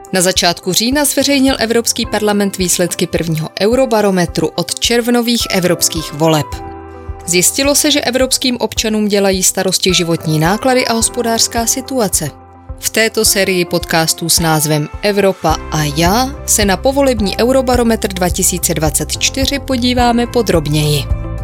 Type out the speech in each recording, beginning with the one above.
Na začátku října zveřejnil Evropský parlament výsledky prvního eurobarometru od červnových evropských voleb. Zjistilo se, že evropským občanům dělají starosti životní náklady a hospodářská situace. V této sérii podcastů s názvem Evropa a já se na povolební eurobarometr 2024 podíváme podrobněji.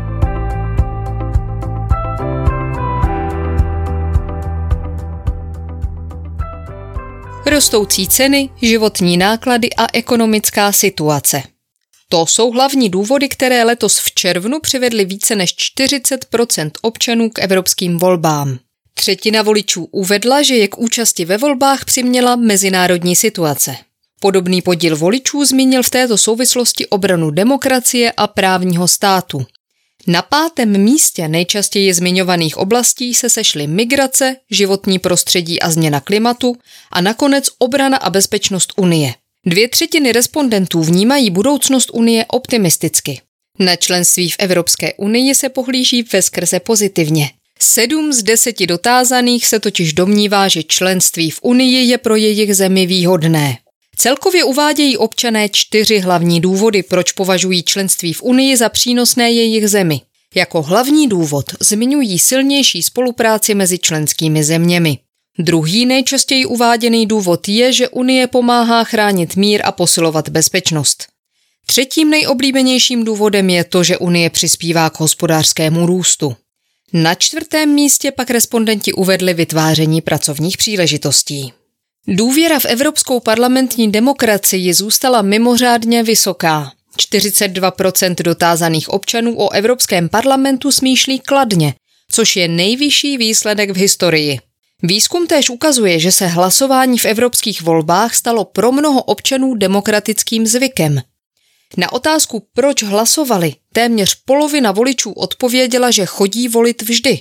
Rostoucí ceny, životní náklady a ekonomická situace. To jsou hlavní důvody, které letos v červnu přivedly více než 40% občanů k evropským volbám. Třetina voličů uvedla, že je k účasti ve volbách přiměla mezinárodní situace. Podobný podíl voličů zmínil v této souvislosti obranu demokracie a právního státu. Na 5. místě nejčastěji zmiňovaných oblastí se sešly migrace, životní prostředí a změna klimatu a nakonec obrana a bezpečnost Unie. 2/3 respondentů vnímají budoucnost Unie optimisticky. Na členství v Evropské unii se pohlíží veskrze pozitivně. 7 z 10 dotázaných se totiž domnívá, že členství v Unii je pro jejich zemi výhodné. Celkově uvádějí občané 4 hlavní důvody, proč považují členství v Unii za přínosné jejich zemi. Jako hlavní důvod zmiňují silnější spolupráci mezi členskými zeměmi. Druhý nejčastěji uváděný důvod je, že Unie pomáhá chránit mír a posilovat bezpečnost. Třetím nejoblíbenějším důvodem je to, že Unie přispívá k hospodářskému růstu. Na 4. místě pak respondenti uvedli vytváření pracovních příležitostí. Důvěra v evropskou parlamentní demokracii zůstala mimořádně vysoká. 42% dotázaných občanů o Evropském parlamentu smýšlí kladně, což je nejvyšší výsledek v historii. Výzkum též ukazuje, že se hlasování v evropských volbách stalo pro mnoho občanů demokratickým zvykem. Na otázku, proč hlasovali, téměř polovina voličů odpověděla, že chodí volit vždy.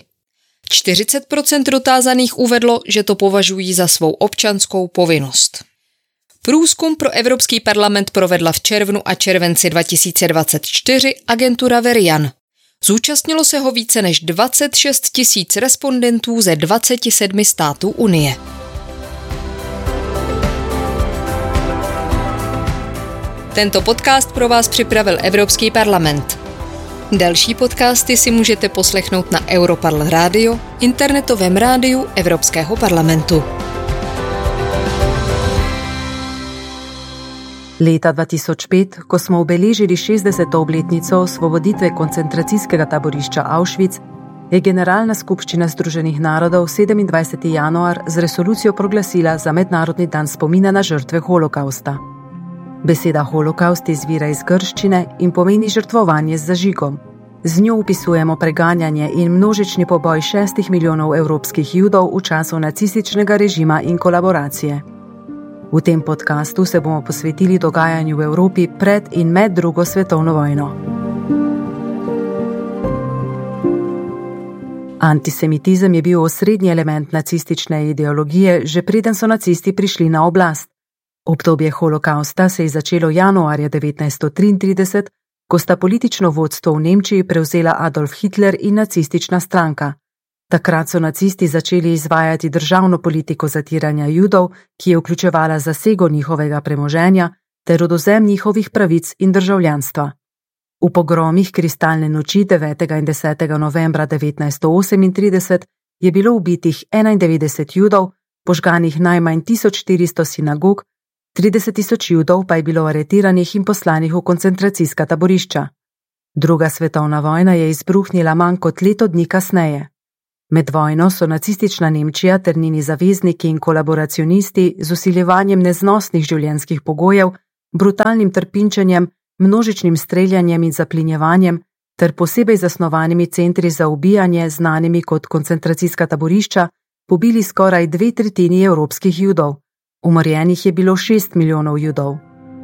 40% dotázaných uvedlo, že to považují za svou občanskou povinnost. Průzkum pro Evropský parlament provedla v červnu a červenci 2024 agentura Verian. Zúčastnilo se ho více než 26 000 respondentů ze 27 států Unie. Tento podcast pro vás připravil Evropský parlament. Další podcasty si můžete poslechnout na Europarl Radio, internetovém rádiu Evropského parlamentu. Leta 2005, ko smo obeležili 60. obletnico osvoboditve koncentracijskega taborišča Auschwitz, je Generalna skupščina Združenih narodov 27. januar z resolucijo proglasila za Mednarodni dan spomina na žrtve holokausta. Beseda holokaust izvira iz grščine in pomeni žrtvovanje z zažigom. Z njo opisujemo preganjanje in množični poboj 6 milijonov evropskih judov v času nacističnega režima in kolaboracije. V tem podkastu se bomo posvetili dogajanju v Evropi pred in med drugo svetovno vojno. Antisemitizem je bil osrednji element nacistične ideologije, že preden so nacisti prišli na oblast. Obdobje holokausta se je začelo januarja 1933, ko sta politično vodstvo v Nemčiji prevzela Adolf Hitler in nacistična stranka. Takrat so nacisti začeli izvajati državno politiko zatiranja Judov, ki je vključevala zasego njihovega premoženja ter odvzem njihovih pravic in državljanstva. V pogromih kristalne noči 9. in 10. novembra 1938 je bilo ubitih 91 Judov, požganih najmanj 1400 sinagog, 30 000 Judov pa je bilo aretiranih in poslanih v koncentracijska taborišča. Druga svetovna vojna je izbruhnila manj kot leto dni kasneje. Med vojno so nacistična Nemčija ter njeni zavezniki in kolaboracionisti z vsiljevanjem neznosnih življenjskih pogojev, brutalnim trpinčenjem, množičnim streljanjem in zaplinjevanjem ter posebej zasnovanimi centri za ubijanje, znanimi kot koncentracijska taborišča, pobili skoraj 2/3 evropskih Judov. Umorjenih je bilo 6 milijonov Judov.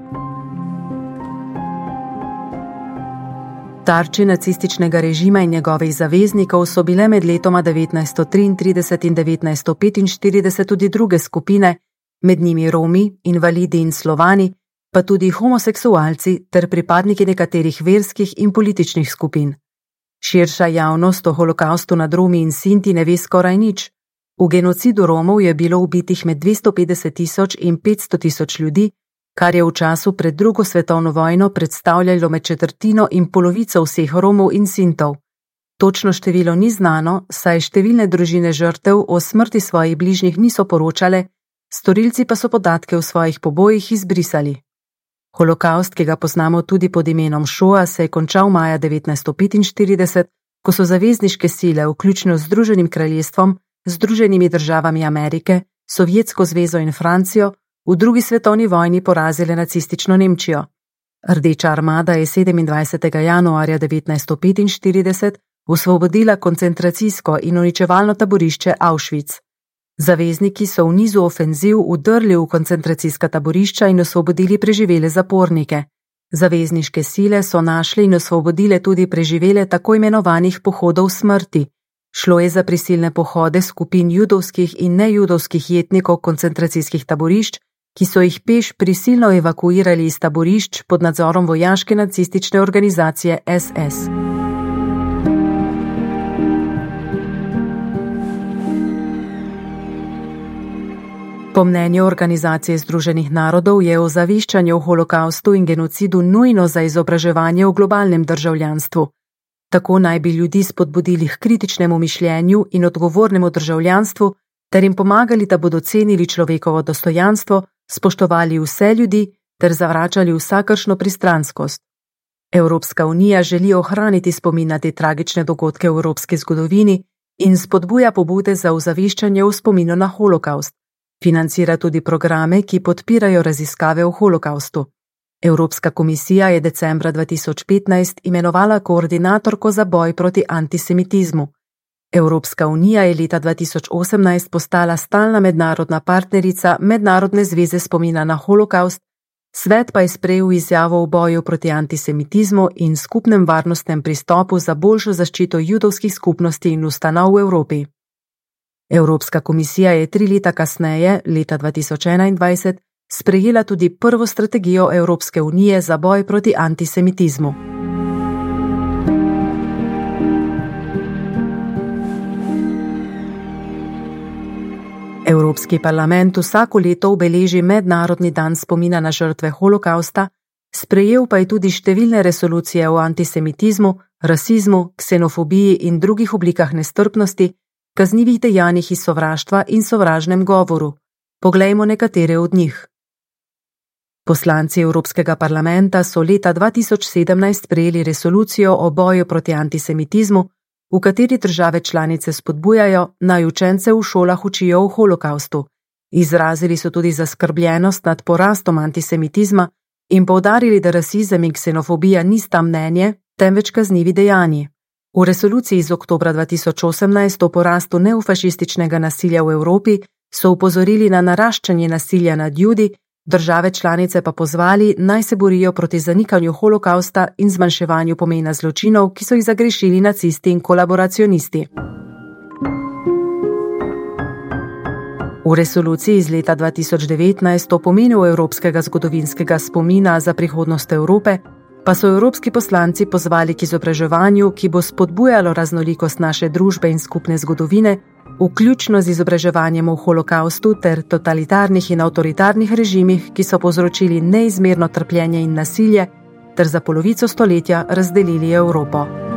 Tarče nacističnega režima in njegovih zaveznikov so bile med letoma 1933 in 1945 tudi druge skupine, med njimi Romi, invalidi in Slovani, pa tudi homoseksualci ter pripadniki nekaterih verskih in političnih skupin. Širša javnost o holokaustu nad Romi in Sinti ne ve skoraj nič. V genocidu Romov je bilo ubitih med 250.000 in 500.000 ljudi, kar je v času pred drugo svetovno vojno predstavljalo med četrtino in polovico vseh Romov in Sintov. Točno število ni znano, saj številne družine žrtev o smrti svojih bližnjih niso poročale, storilci pa so podatke o svojih pobojih izbrisali. Holokavst, ki ga poznamo tudi pod imenom Šoa, se je končal maja 1945, ko so zavezniške sile, vključno z Združenim kraljestvom, Združenimi državami Amerike, Sovjetsko zvezo in Francijo, v drugi svetovni vojni porazile nacistično Nemčijo. Rdeča armada je 27. januarja 1945 osvobodila koncentracijsko in uničevalno taborišče Auschwitz. Zavezniki so v nizu ofenziv vdrli v koncentracijska taborišča in osvobodili preživele zapornike. Zavezniške sile so našle in osvobodile tudi preživele tako imenovanih pohodov smrti. Šlo je za prisilne pohode skupin judovskih in nejudovskih jetnikov koncentracijskih taborišč, ki so jih peš prisilno evakuirali iz taborišč pod nadzorom vojaške nacistične organizacije SS. Po mnenju Organizacije Združenih narodov je ozaveščanje o holokaustu in genocidu nujno za izobraževanje o globalnem državljanstvu. Tako naj bi ljudi spodbudili k kritičnemu mišljenju in odgovornemu državljanstvu ter jim pomagali, da bodo cenili človekovo dostojanstvo, spoštovali vse ljudi ter zavračali vsakršno pristranskost. Evropska unija želi ohraniti spomin na te tragične dogodke v evropski zgodovini in spodbuja pobude za ozaveščanje o spominu na holokaust. Financira tudi programe, ki podpirajo raziskave o holokaustu. Evropska komisija je decembra 2015 imenovala koordinatorko za boj proti antisemitizmu. Evropska unija je leta 2018 postala stalna mednarodna partnerica Mednarodne zveze spomina na holokaust, svet pa je sprejel izjavo o boju proti antisemitizmu in skupnem varnostnem pristopu za boljšo zaščito judovskih skupnosti in ustanov v Evropi. Evropska komisija je 3 leta kasneje, leta 2021, sprejela tudi prvo strategijo Evropske unije za boj proti antisemitizmu. Evropski parlament vsako leto obeleži Mednarodni dan spomina na žrtve holokausta, sprejel pa je tudi številne resolucije o antisemitizmu, rasizmu, ksenofobiji in drugih oblikah nestrpnosti, kaznivih dejanjih iz sovraštva in sovražnem govoru. Poglejmo nekatere od njih. Poslanci Evropskega parlamenta so leta 2017 sprejeli resolucijo o boju proti antisemitizmu, v kateri države članice spodbujajo, naj učence v šolah učijo o holokaustu. Izrazili so tudi zaskrbljenost nad porastom antisemitizma in poudarili, da rasizem in ksenofobija nista mnenje, temveč kaznivi dejanji. V resoluciji iz oktobra 2018 o porastu neofašističnega nasilja v Evropi so upozorili na naraščanje nasilja nad Judi, države članice pa pozvali, naj se borijo proti zanikanju holokausta in zmanjševanju pomena zločinov, ki so jih zagrešili nacisti in kolaboracionisti. V resoluciji iz leta 2019 o pomenu evropskega zgodovinskega spomina za prihodnost Evrope pa so evropski poslanci pozvali k izobraževanju, ki bo spodbujalo raznolikost naše družbe in skupne zgodovine, vključno z izobraževanjem o holokaustu ter totalitarnih in avtoritarnih režimih, ki so povzročili neizmerno trpljenje in nasilje ter za polovico stoletja razdelili Evropo.